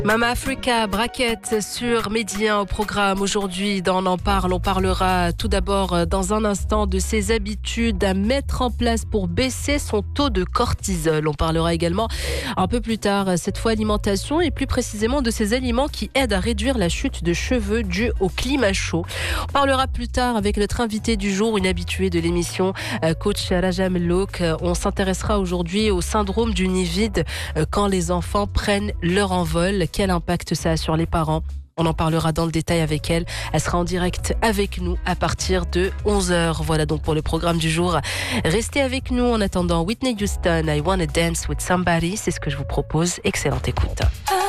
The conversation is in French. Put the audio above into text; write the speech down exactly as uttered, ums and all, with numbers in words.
Mama Africa, braquette sur Médien au programme aujourd'hui dans On en parle. On parlera tout d'abord dans un instant de ses habitudes à mettre en place pour baisser son taux de cortisol. On parlera également un peu plus tard, cette fois alimentation et plus précisément de ces aliments qui aident à réduire la chute de cheveux due au climat chaud. On parlera plus tard avec notre invité du jour, une habituée de l'émission, coach Raja Mellouk. On s'intéressera aujourd'hui au syndrome du nid vide quand les enfants prennent leur envol. Quel impact ça a sur les parents? On en parlera dans le détail avec elle. Elle sera en direct avec nous à partir de onze heures. Voilà donc pour le programme du jour. Restez avec nous en attendant Whitney Houston, I Wanna Dance with Somebody. C'est ce que je vous propose. Excellente écoute.